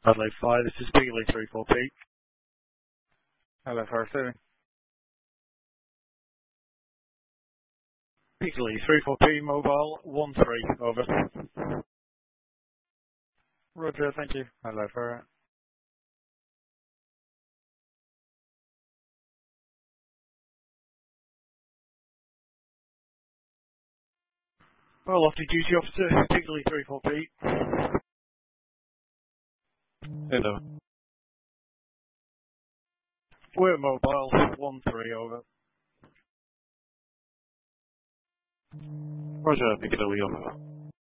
Adelaide Fire, this is Piggly 34P. Hello, Fire Steering. Piggly 34P, mobile 13, over. Roger, thank you. Hello, Fire. Well, off-duty duty officer, Piggly 34P. Hello. We're mobile 13, over. Roger, Piccadilly, over.